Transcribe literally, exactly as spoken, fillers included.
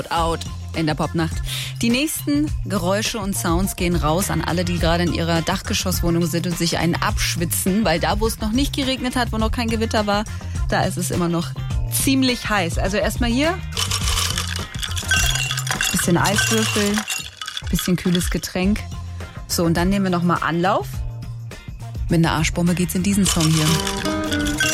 Out in der Popnacht. Die nächsten Geräusche und Sounds gehen raus an alle, die gerade in ihrer Dachgeschosswohnung sind und sich einen abschwitzen, weil da, wo es noch nicht geregnet hat, wo noch kein Gewitter war, da ist es immer noch ziemlich heiß. Also erstmal hier bisschen Eiswürfel, bisschen kühles Getränk. So, und dann nehmen wir nochmal Anlauf. Mit einer Arschbombe geht's in diesen Song hier.